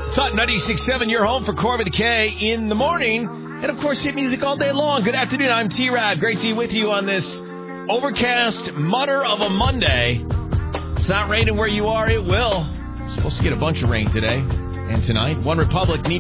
It's Hot 96.7, your home for Corbin K in the morning. And, of course, hit music all day long. Good afternoon. I'm T-Rab. Great to be with you on this overcast mutter of a Monday. It's not raining where you are. It will. Supposed to get a bunch of rain today and tonight. One Republic needs